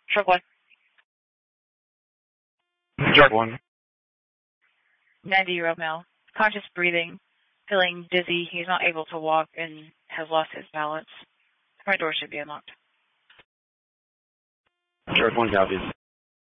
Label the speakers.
Speaker 1: Truck 1.
Speaker 2: Truck 1.
Speaker 1: 90-year-old male. Conscious breathing. Feeling dizzy. He's not able to walk and has lost his balance. The front door should be unlocked.
Speaker 2: Truck 1 copies.